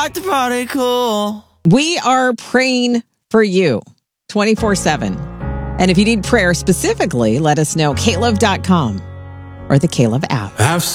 Rock the party cool. We are praying for you 24/7. And if you need prayer specifically, let us know. KLove.com or the KLove app. Have